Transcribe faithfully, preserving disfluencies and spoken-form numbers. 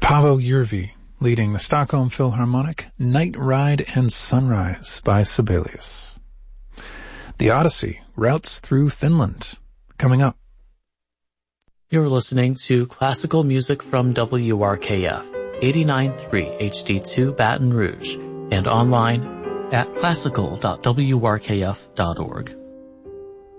Paavo Järvi leading the Stockholm Philharmonic, Night Ride and Sunrise by Sibelius. The Odyssey routes through Finland, coming up. You're listening to classical music from W R K F, eighty-nine point three H D two Baton Rouge, and online at classical dot w r k f dot org.